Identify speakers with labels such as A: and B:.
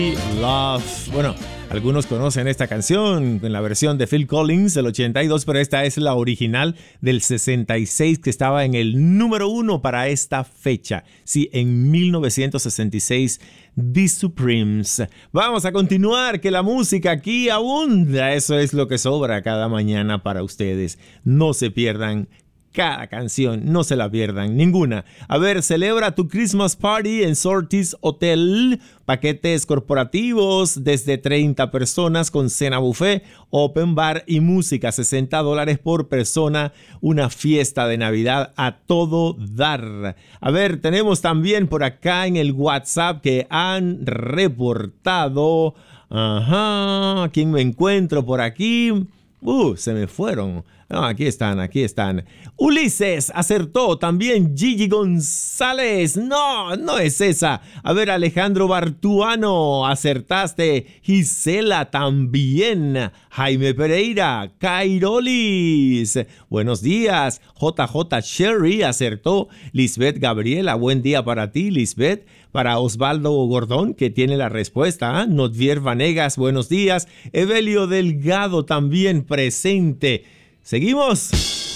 A: Love. Bueno, algunos conocen esta canción en la versión de Phil Collins del 82, pero esta es la original del 66 que estaba en el número 1 para esta fecha. Sí, en 1966, The Supremes. Vamos a continuar, que la música aquí abunda. Eso es lo que sobra cada mañana para ustedes. No se pierdan cada canción, no se la pierdan, ninguna. A ver, celebra tu Christmas Party en Sortis Hotel. Paquetes corporativos desde 30 personas con cena buffet, open bar y música, $60 por persona. Una fiesta de Navidad a todo dar. A ver, tenemos también por acá en el WhatsApp que han reportado. Ajá, ¿quién me encuentro por aquí? Se me fueron. No, aquí están. Ulises acertó, también Gigi González. No es esa. A ver, Alejandro Bartuano, acertaste. Gisela también. Jaime Pereira, Cairolis. Buenos días. JJ Sherry acertó. Lisbeth Gabriela, buen día para ti, Lisbeth. Para Osvaldo Gordón, que tiene la respuesta. Notvier Vanegas, buenos días. Evelio Delgado también presente. Seguimos.